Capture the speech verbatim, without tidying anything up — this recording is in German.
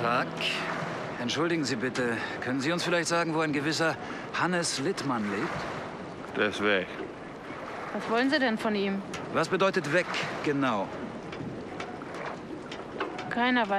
Tag. Entschuldigen Sie bitte, können Sie uns vielleicht sagen, wo ein gewisser Hannes Littmann lebt? Der ist weg. Was wollen Sie denn von ihm? Was bedeutet weg, genau? Keiner weiß.